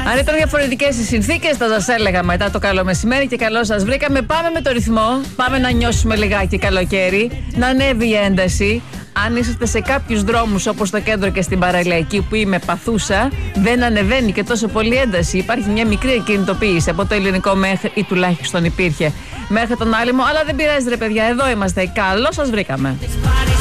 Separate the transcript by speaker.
Speaker 1: Αν ήταν διαφορετικές οι συνθήκες, θα σας έλεγα μετά το καλό μεσημέρι και καλώς σας βρήκαμε. Πάμε με το ρυθμό. Πάμε να νιώσουμε λιγάκι καλοκαίρι. Να ανέβει η ένταση. Αν είσαστε σε κάποιους δρόμους όπως το κέντρο και στην παραλιακή που είμαι παθούσα, δεν ανεβαίνει και τόσο πολύ ένταση. Υπάρχει μια μικρή ακινητοποίηση από το ελληνικό μέχρι, ή τουλάχιστον υπήρχε μέχρι τον άλυμο. Αλλά δεν πειράζει, ρε παιδιά, εδώ είμαστε. Καλώς σας βρήκαμε.